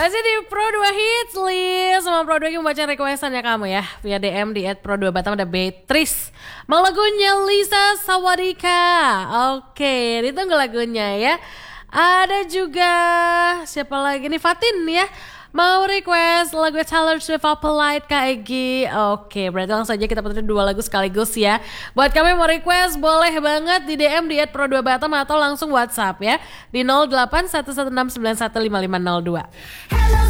Masih di Pro 2 Hits list sama Pro 2 yang membaca requestannya kamu ya. Via DM di @pro2batam ada Beatrice. Mau lagunya Lisa Sawadika. Oke, ditunggu lagunya ya. Ada juga siapa lagi nih, Fatin ya. Mau request lagu Taylor Swift Polite Kak Egy. Oke, berarti langsung saja kita puterin 2 lagu sekaligus ya. Buat kamu yang mau request boleh banget di DM di @pro2batam atau langsung WhatsApp ya di 0811691552.